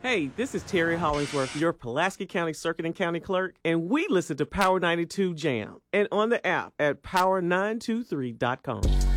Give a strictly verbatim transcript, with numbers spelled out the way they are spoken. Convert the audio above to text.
Hey, this is Terry Hollingsworth, your Pulaski County Circuit and County Clerk, and we listen to Power ninety-two Jam and on the app at power nine two three dot com.